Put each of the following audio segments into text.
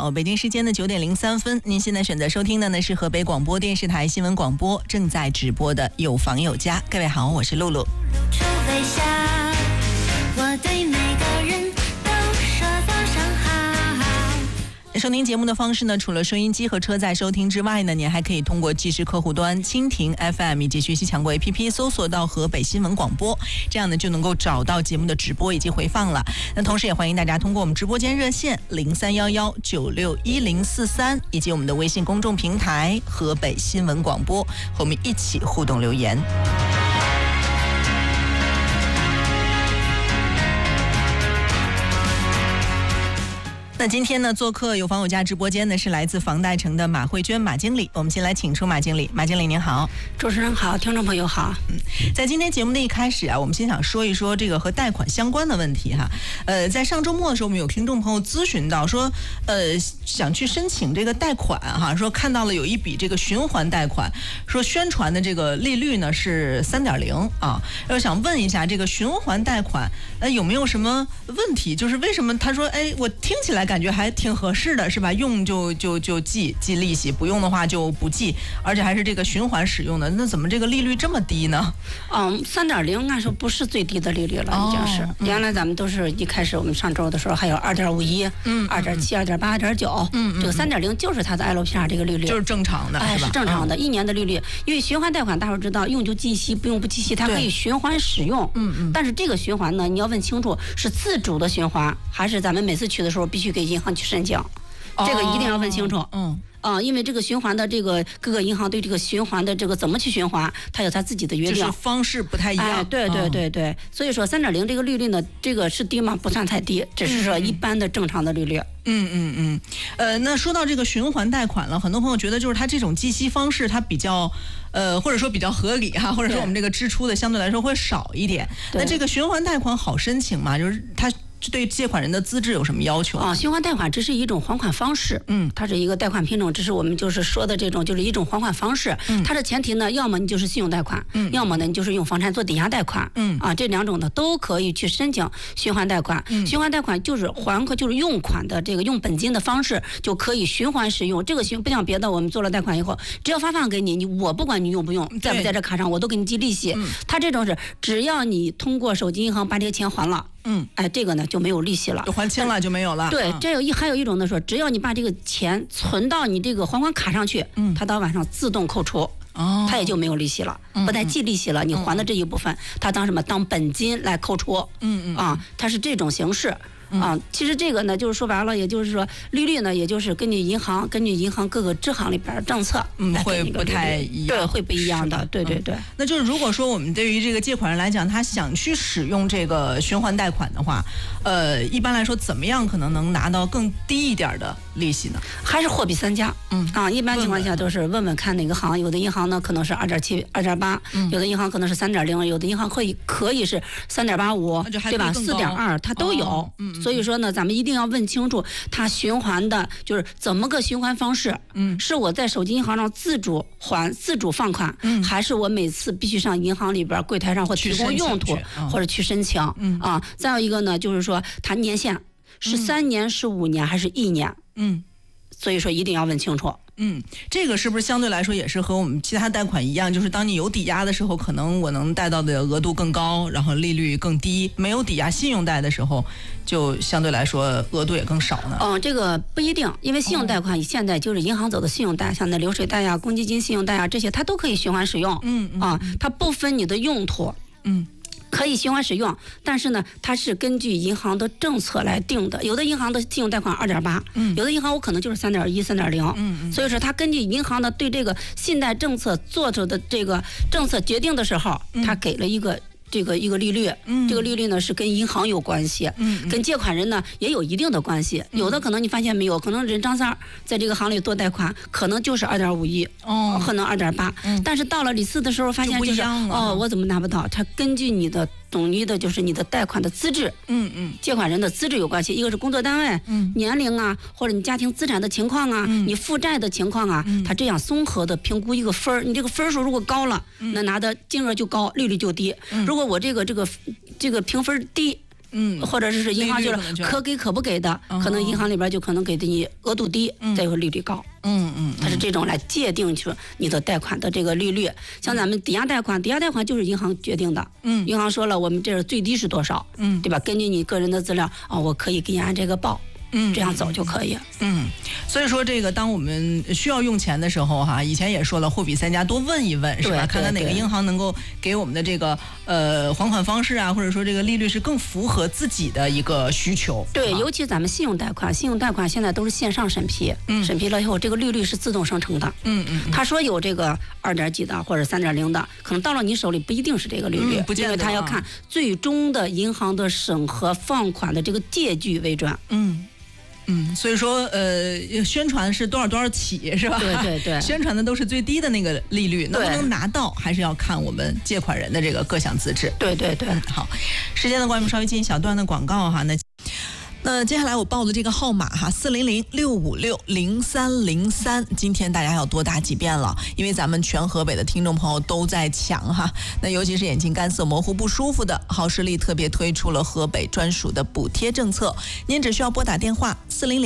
好，北京时间的9点03分，您现在选择收听的呢是河北广播电视台新闻广播正在直播的有房有家。各位好，我是露露。我对每个人都说早上好。收听节目的方式呢，除了收音机和车载收听之外呢，您还可以通过即时客户端蜻蜓 FM 以及学习强国 APP 搜索到河北新闻广播，这样呢就能够找到节目的直播以及回放了。那同时也欢迎大家通过我们直播间热线0311961043以及我们的微信公众平台河北新闻广播，和我们一起互动留言。那今天呢，做客有房有家直播间的是来自房贷城的马慧娟马经理，我们先来请出马经理。马经理您好。 主持人好，听众朋友好。 在今天节目的一开始啊，我们先想说一说这个和贷款相关的问题哈。在上周末的时候，我们有听众朋友咨询到说，想去申请这个贷款哈，说看到了有一笔这个循环贷款，说宣传的这个利率呢是3.0啊，要想问一下这个循环贷款有没有什么问题？就是为什么他说我听起来感觉还挺合适的，是吧？用就记利息，不用的话就不记，而且还是这个循环使用的，那怎么这个利率这么低呢 ？3.0按说不是最低的利率了，已经是。原来咱们都是一开始我们上周的时候还有2.51、2.7、2.8、2.9，这个3.0就是它的 LPR 这个利率， 就是正常的，是吧？ 是正常的，1年的利率。因为循环贷款大伙知道，用就计息，不用不计息，它可以循环使用。但是这个循环呢，你要问清楚是自主的循环，还是咱们每次取的时候必须给银行去申请，这个一定要问清楚。因为这个循环的这个各个银行对这个循环的这个怎么去循环，它有它自己的约定， 就是方式不太一样。 对，所以说3.0这个利率呢，这个是低吗？不算太低，只是说一般的正常的利率。 那说到这个循环贷款了，很多朋友觉得就是它这种计息方式它比较或者说比较合理哈，或者说我们这个支出的相对来说会少一点。那这个循环贷款好申请吗？就是它对借款人的资质有什么要求循环贷款这是一种还款方式，它是一个贷款品种，这是我们就是说的这种就是一种还款方式。它的前提呢，要么你就是信用贷款，要么呢你就是用房产做抵押贷款，这两种呢都可以去申请循环贷款。循环贷款就是就是用款的这个用本金的方式就可以循环使用。这个不像别的，我们做了贷款以后，只要发放给你，我不管你用不用，在不在这卡上，我都给你记利息。它这种是只要你通过手机银行把这个钱还了。这个呢就没有利息了， 就还清了就没有了。 对，还有一种呢说，只要你把这个钱存到你这个还款卡上去，它到晚上自动扣除，它也就没有利息了，不带计利息了。你还的这一部分，它当什么？当本金来扣除。它是这种形式。其实这个呢，就是说白了，也就是说利率呢，也就是根据银行各个支行里边政策， 会不太一样， 对，会不一样的，对。 那就是如果说我们对于这个借款人来讲，他想去使用这个循环贷款的话，一般来说怎么样可能能拿到更低一点的利息呢？ 还是货比三家。一般情况下都是问看哪个行，有的银行呢可能是2.7、2.8，有的银行可能是3.0，有的银行可以是3.85，对吧？4.2它都有。所以说呢，咱们一定要问清楚它循环的就是怎么个循环方式。是我在手机银行上自主放款，还是我每次必须上银行里边柜台上或提供用途或者去申请。再有一个呢，就是说它年限是3年、是5年还是1年。所以说一定要问清楚。 这个是不是相对来说也是和我们其他贷款一样，就是当你有抵押的时候，可能我能贷到的额度更高，然后利率更低；没有抵押信用贷的时候，就相对来说额度也更少呢？ 这个不一定，因为信用贷款现在就是银行走的信用贷，像那流水贷呀、公积金信用贷啊这些，它都可以循环使用。它不分你的用途。可以循环使用，但是呢，它是根据银行的政策来定的。有的银行的信用贷款2.8，有的银行我可能就是3.1、3.0。所以说，它根据银行的对这个信贷政策做出的这个政策决定的时候，它给了一个利率。这个利率呢是跟银行有关系，跟借款人呢也有一定的关系。有的可能你发现没有，可能人张三在这个行里做贷款，可能就是2.51，可能2.8，但是到了理次的时候发现就是我怎么拿不到？它根据你的统一的就是你的贷款的资质，借款人的资质有关系，一个是工作单位，年龄啊，或者你家庭资产的情况啊，你负债的情况啊，它这样综合的评估一个分儿。你这个分数如果高了，那拿的金额就高，利率就低。如果我这个评分低， 或者是银行就是可给可不给的，可能银行里边就可能给的你额度低，再有利率高。它是这种来界定说你的贷款的这个利率。像咱们抵押贷款就是银行决定的。银行说了，我们这最低是多少？对吧？根据你个人的资料我可以给你按这个报。这样走就可以。 所以说这个当我们需要用钱的时候哈，以前也说了，货比三家，多问一问，是吧？看看哪个银行能够给我们的这个还款方式啊，或者说这个利率是更符合自己的一个需求。 对，尤其咱们信用贷款现在都是线上审批，审批了以后，这个利率是自动生成的。他说有这个2.几的或者3.0的，可能到了你手里不一定是这个利率，因为他要看最终的银行的审核放款的这个借据为准。 所以说宣传是多少起，是吧？ 对， 宣传的都是最低的那个利率，能不能拿到还是要看我们借款人的这个各项资质。 对。 好，时间的关系，我们稍微进一小段的广告哈。那接下来我报的这个号码哈，400-656-0303，今天大家要多打几遍了，因为咱们全河北的听众朋友都在抢哈。那尤其是眼睛干涩模糊不舒服的，好视力特别推出了河北专属的补贴政策，您只需要拨打电话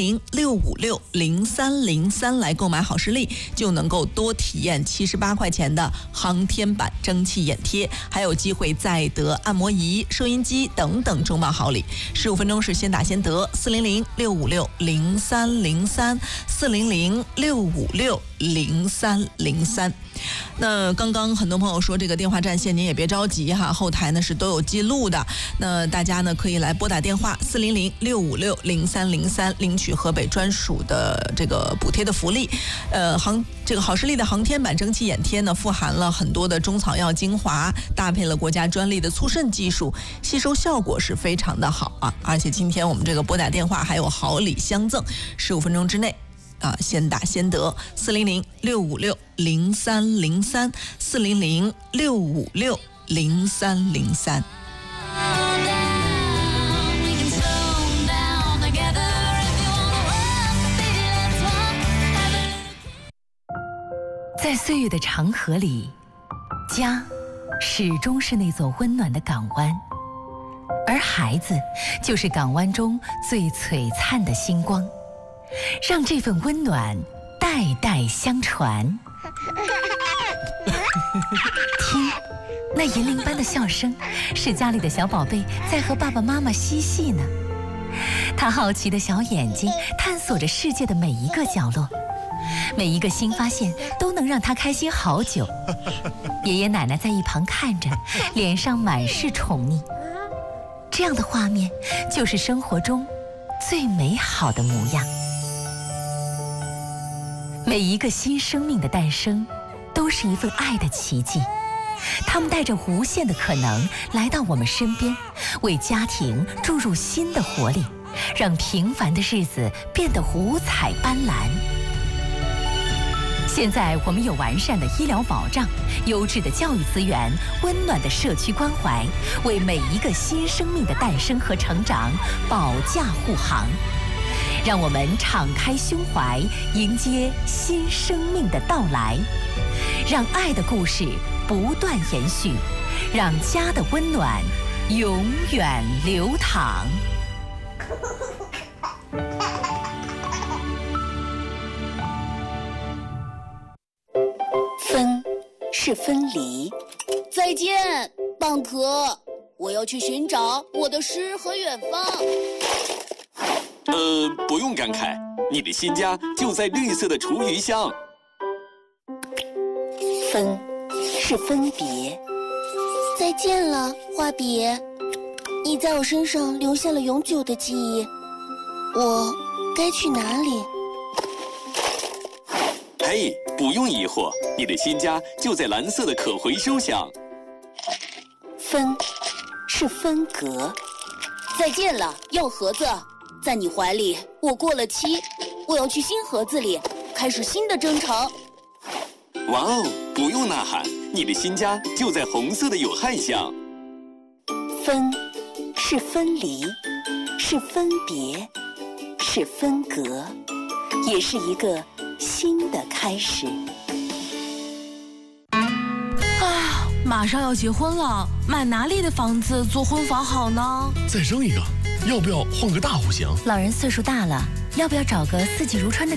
400-656-0303来购买好视力，就能够多体验78块钱的航天版蒸汽眼贴，还有机会再得按摩仪、收音机等等重磅好礼。15分钟是先打先得，400-656-0303，400-656-0303。那刚刚很多朋友说这个电话占线，您也别着急哈，后台呢是都有记录的。那大家呢可以来拨打电话400-656-0303，领取河北专属的这个补贴的福利。这个好视力的航天版蒸汽眼贴呢，富含了很多的中草药精华，搭配了国家专利的促渗技术，吸收效果是非常的好啊！而且今天我们这个拨打电话还有好礼相赠，15分钟之内先打先得，400-656-0303，400-656-0303。 在岁月的长河里，家始终是那座温暖的港湾，而孩子就是港湾中最璀璨的星光，让这份温暖代代相传。听，那银铃般的笑声，是家里的小宝贝在和爸爸妈妈嬉戏呢。他好奇的小眼睛探索着世界的每一个角落，每一个新发现都能让他开心好久。爷爷奶奶在一旁看着，脸上满是宠溺。这样的画面就是生活中最美好的模样。每一个新生命的诞生都是一份爱的奇迹，他们带着无限的可能来到我们身边，为家庭注入新的活力，让平凡的日子变得五彩斑斓。现在我们有完善的医疗保障、优质的教育资源、温暖的社区关怀，为每一个新生命的诞生和成长保驾护航。让我们敞开胸怀，迎接新生命的到来，让爱的故事不断延续，让家的温暖永远流淌。 分是分离。再见，蚌壳，我要去寻找我的诗和远方。 不用感慨，你的新家就在绿色的厨余箱。 分是分别。再见了，画笔，你在我身上留下了永久的记忆。我该去哪里？ 嘿，不用疑惑，你的新家就在蓝色的可回收箱。 分是分隔。再见了，药盒子，在你怀里我过了期，我要去新盒子里开始新的征程。 哇哦，不用呐喊，你的新家就在红色的有害箱。 分是分离，是分别，是分隔，也是一个新的开始。 马上要结婚了，买哪里的房子做婚房好呢？ 再生一个，要不要换个大户型？ 老人岁数大了，要不要找个四季如春的